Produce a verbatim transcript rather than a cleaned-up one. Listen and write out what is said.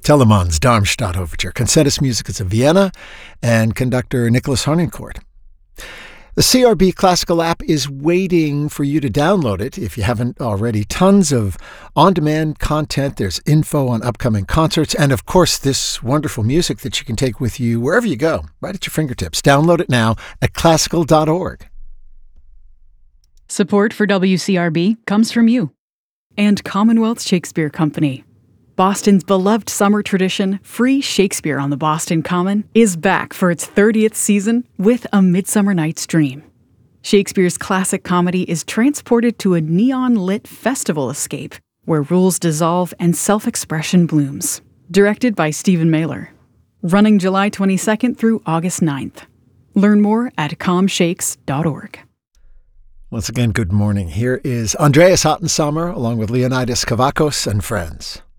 Telemann's Darmstadt Overture. Concertus Musicus of Vienna and conductor Nicholas Harnoncourt. The C R B Classical app is waiting for you to download it if you haven't already. Tons of on-demand content. There's info on upcoming concerts and, of course, this wonderful music that you can take with you wherever you go, right at your fingertips. Download it now at classical dot org. Support for W C R B comes from you and Commonwealth Shakespeare Company. Boston's beloved summer tradition, Free Shakespeare on the Boston Common, is back for its thirtieth season with A Midsummer Night's Dream. Shakespeare's classic comedy is transported to a neon-lit festival escape where rules dissolve and self-expression blooms. Directed by Stephen Mailer. Running July twenty-second through August ninth. Learn more at com shakes dot org. Once again, good morning. Here is Andreas Ottensamer along with Leonidas Kavakos and friends.